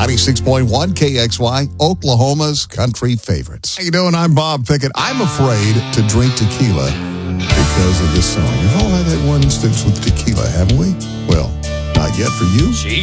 96.1 KXY, Oklahoma's country favorites. How you doing? I'm Bob Pickett. I'm afraid to drink tequila because of this song. We've all had that one instance with tequila, haven't we? Well, not yet for you.